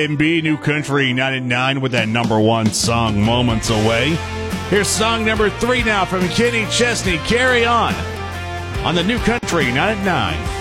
R&B New Country 99 with that number one song, Moments Away. Here's song number 3 now from Kenny Chesney, Carry On the New Country 99.